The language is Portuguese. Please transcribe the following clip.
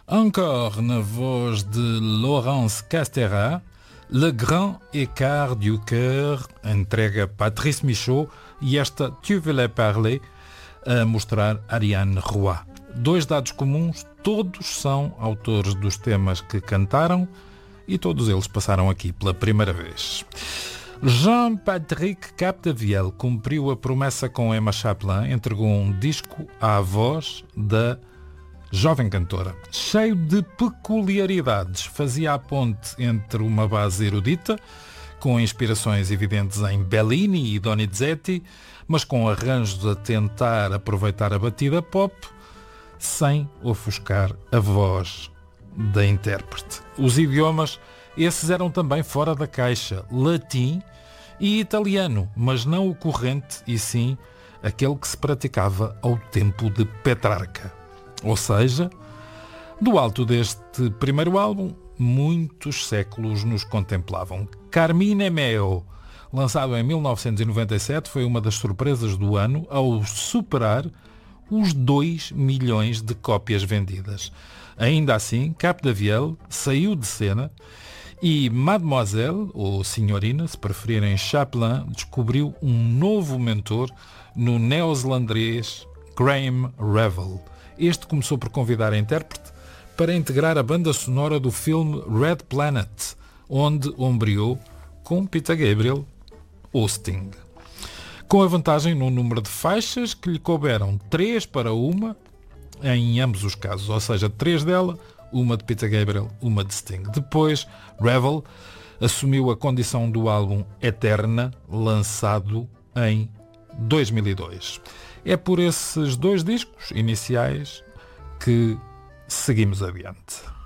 Encore na voz de Laurence Castéra, Le Grand Écart du Cœur entrega Patrice Michaud e esta Tu voulais parler a mostrar Ariane Roy. Dois dados comuns, todos são autores dos temas que cantaram e todos eles passaram aqui pela primeira vez. Jean-Patrick Capdevielle cumpriu a promessa com Emma Chaplin, entregou um disco à voz da jovem cantora. Cheio de peculiaridades, fazia a ponte entre uma base erudita, com inspirações evidentes em Bellini e Donizetti, mas com arranjos a tentar aproveitar a batida pop, sem ofuscar a voz da intérprete. Os idiomas, esses eram também fora da caixa, latim e italiano, mas não o corrente, e sim aquele que se praticava ao tempo de Petrarca. Ou seja, do alto deste primeiro álbum, muitos séculos nos contemplavam. Carmine Meo, lançado em 1997, foi uma das surpresas do ano ao superar os 2 milhões de cópias vendidas. Ainda assim, Capdevielle saiu de cena e Mademoiselle, ou Senhorina, se preferirem Chaplin, descobriu um novo mentor no neozelandês Graham Revell. Este começou por convidar a intérprete para integrar a banda sonora do filme Red Planet, onde ombreou com Peter Gabriel ou Sting. Com a vantagem no número de faixas que lhe couberam 3 para uma, em ambos os casos, ou seja, 3 dela, uma de Peter Gabriel, uma de Sting. Depois, Revell assumiu a condição do álbum Eterna, lançado em 2002. É por esses 2 discos iniciais que seguimos adiante.